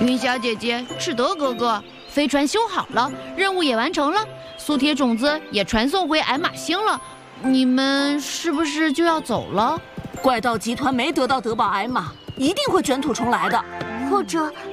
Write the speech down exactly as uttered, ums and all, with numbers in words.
云小姐姐，赤德哥哥，飞船修好了，任务也完成了，苏铁种子也传送回矮马星了。你们是不是就要走了？ 怪盗集团没得到德宝矮马，一定会卷土重来的。 或者